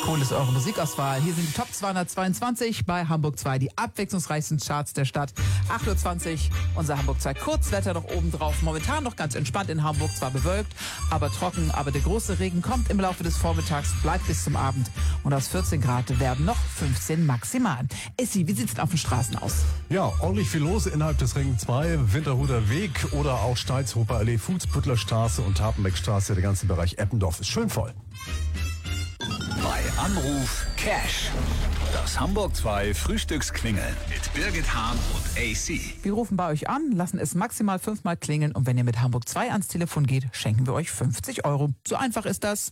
Metropol ist eure Musikauswahl. Hier sind die Top 222 bei Hamburg 2, die abwechslungsreichsten Charts der Stadt. 8.20 Uhr, unser Hamburg 2 Kurzwetter noch oben drauf. Momentan noch ganz entspannt in Hamburg, zwar bewölkt, aber trocken. Aber der große Regen kommt im Laufe des Vormittags, bleibt bis zum Abend. Und aus 14 Grad werden noch 15 maximal. Essi, wie sieht's denn auf den Straßen aus? Ja, ordentlich viel los innerhalb des Ring 2, Winterhuder Weg oder auch Steilshofer Allee, Fußbüttler Straße und Tapenbeckstraße. Der ganze Bereich Eppendorf ist schön voll. Bei Anruf Cash. Das Hamburg 2 Frühstücksklingeln mit Birgit Hahn und AC. Wir rufen bei euch an, lassen es maximal 5-mal klingeln und wenn ihr mit Hamburg 2 ans Telefon geht, schenken wir euch 50 Euro. So einfach ist das.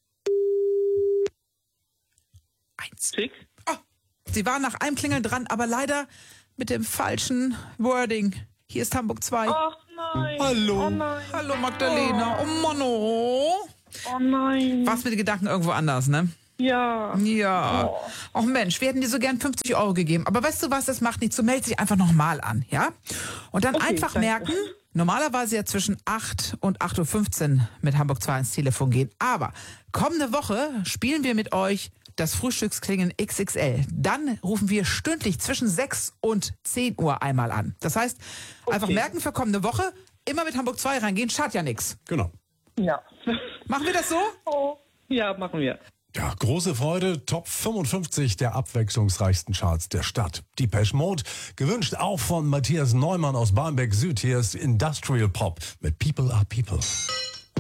1. Schick. Oh, sie war nach einem Klingeln dran, aber leider mit dem falschen Wording. Hier ist Hamburg 2. Ach nein. Hallo. Oh nein. Hallo Magdalena. Oh Mann, oh. Oh nein. Warst mit den Gedanken irgendwo anders, ne? Ja. Ja. Och Mensch, wir hätten dir so gern 50 Euro gegeben. Aber weißt du was, das macht nichts. Du meldest dich einfach nochmal an, ja? Und dann Okay, einfach danke. merken, normalerweise ja zwischen 8 und 8.15 Uhr mit Hamburg 2 ins Telefon gehen. Aber kommende Woche spielen wir mit euch das Frühstücksklingeln XXL. Dann rufen wir stündlich zwischen 6 und 10 Uhr einmal an. Das heißt, einfach merken für kommende Woche, immer mit Hamburg 2 reingehen, schadet ja nichts. Genau. Ja. Machen wir das so? Oh. Ja, machen wir. Ja, große Freude. Top 55 der abwechslungsreichsten Charts der Stadt. Depeche Mode, gewünscht auch von Matthias Neumann aus Barmbek Süd. Hier ist Industrial Pop mit People Are People.